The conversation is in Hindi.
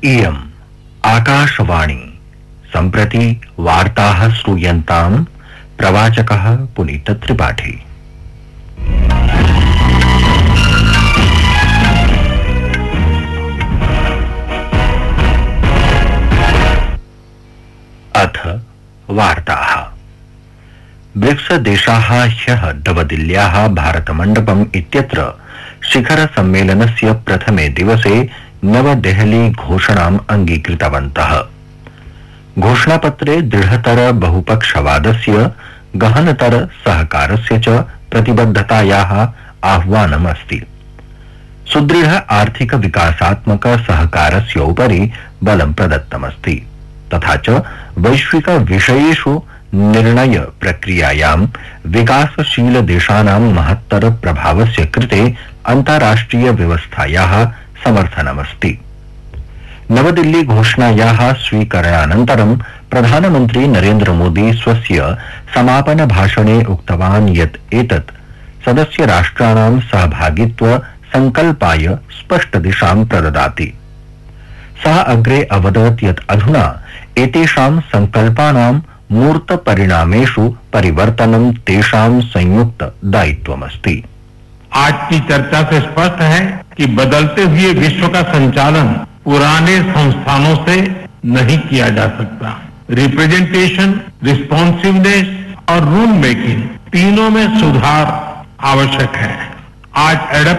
इयम् आकाशवाणी सम्प्रति वार्ताः श्रूयन्ताम् प्रवाचकः पुनीत त्रिपाठी। अथ वार्ताः। ब्रिक्स देशाः ह्यः नवदिल्ल्याः भारतमण्डपम् इत्यत्र शिखर सम्मेलनस्य प्रथमे दिवसे नवदेहली घोषणाम् अंगीकृतवन्तः। घोषणापत्रे दृढतर बहुपक्षवादस्य गहनतर सहकारस्य च प्रतिबद्धतायाः आह्वानमस्ति। सुदृढ आर्थिक विकासात्मक सहकारस्य उपरि बलं प्रदत्तमस्ति तथा च वैश्विक विषयेषु निर्णय प्रक्रियायां विकासशील देशानां महत्तर प्रभावस्य कृते अन्ताराष्ट्रिय व्यवस्थायाः समर्थनमस्ति। नवदिल्ली घोषणायाः स्वीकरणानन्तरं प्रधानमन्त्री नरेन्द्र मोदी स्वस्य समापन भाषणे उक्तवान् यत् एतत् सदस्य राष्ट्राणां सहभागित्व संकल्पाय स्पष्ट दिशां प्रददाति। सः अग्रे अवदत् यत् अधुना एतेषां संकल्पानां मूर्त परिणामेषु परिवर्तनं तेषां संयुक्त दायित्वमस्ति। आज की चर्चा से स्पष्ट है कि बदलते हुए विश्व का संचालन पुराने संस्थानों से नहीं किया जा सकता। रिप्रेजेंटेशन, रिस्पॉन्सिवनेस और रूल मेकिंग तीनों में सुधार आवश्यक है। आज